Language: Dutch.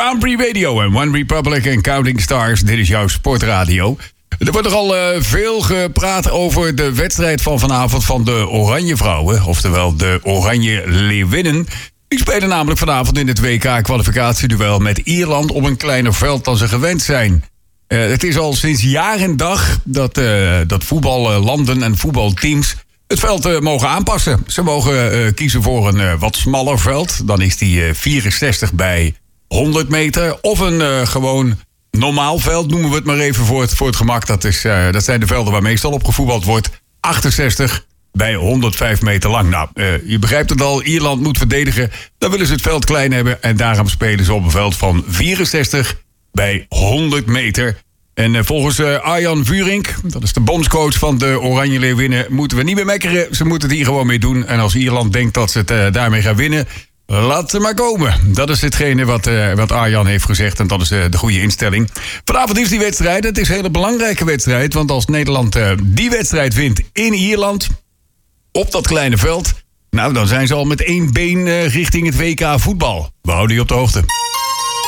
Country Radio en One Republic en Counting Stars. Dit is jouw sportradio. Er wordt nogal veel gepraat over de wedstrijd van vanavond van de Oranje Vrouwen. Oftewel de Oranje Leeuwinnen. Die spelen namelijk vanavond in het WK-kwalificatieduel met Ierland op een kleiner veld dan ze gewend zijn. Het is al sinds jaar en dag dat voetballanden en voetbalteams het veld mogen aanpassen. Ze mogen kiezen voor een wat smaller veld. Dan is die 64 bij 100 meter. Of een gewoon normaal veld, noemen we het maar even voor het gemak. Dat zijn de velden waar meestal op gevoetbald wordt. 68 bij 105 meter lang. Nou, je begrijpt het al, Ierland moet verdedigen. Dan willen ze het veld klein hebben. En daarom spelen ze op een veld van 64 bij 100 meter. En volgens Arjan Vuurink, dat is de bondscoach van de Oranje Leeuwinnen, moeten we niet meer mekkeren. Ze moeten het hier gewoon mee doen. En als Ierland denkt dat ze het daarmee gaan winnen, laat ze maar komen. Dat is hetgene wat Arjan heeft gezegd. En dat is de goede instelling. Vanavond is die wedstrijd. Het is een hele belangrijke wedstrijd. Want als Nederland die wedstrijd wint in Ierland, op dat kleine veld, nou, dan zijn ze al met één been richting het WK voetbal. We houden je op de hoogte.